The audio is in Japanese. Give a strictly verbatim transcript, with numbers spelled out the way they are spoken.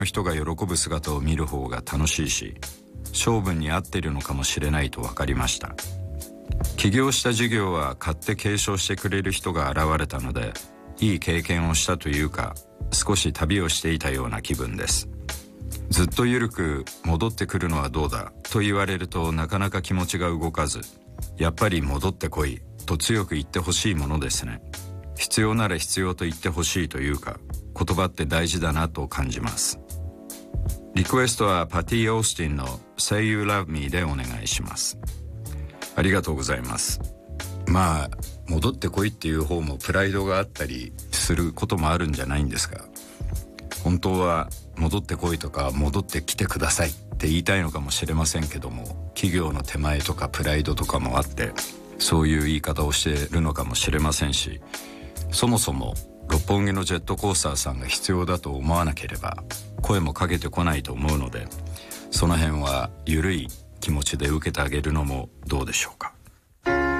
人が喜ぶ姿を見る方が楽しいし、性分に合っているのかもしれないと分かりました。起業した事業は買って継承してくれる人が現れたので、いい経験をしたというか、少し旅をしていたような気分です。ずっと緩く戻ってくるのはどうだと言われるとなかなか気持ちが動かず、やっぱり戻ってこいと強く言ってほしいものですね。必要なら必要と言ってほしいというか、言葉って大事だなと感じます。リクエストはパティ・オースティンの Say You Love Me でお願いします。ありがとうございます。まあ戻ってこいっていう方もプライドがあったりすることもあるんじゃないんですか。本当は戻ってこいとか戻ってきてくださいって言いたいのかもしれませんけども、企業の手前とかプライドとかもあってそういう言い方をしているのかもしれませんし、そもそも六本木のジェットコースターさんが必要だと思わなければ声もかけてこないと思うので、その辺は緩い気持ちで受けてあげるのもどうでしょうか。